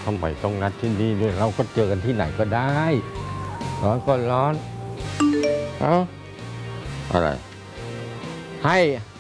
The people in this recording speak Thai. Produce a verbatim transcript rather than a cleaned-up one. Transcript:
ทำไมต้องนัดที่นี่ด้วยเราก็เจอกันที่ไหนก็ได้ ร้อนก็ร้อน เอ้าอะไร ให้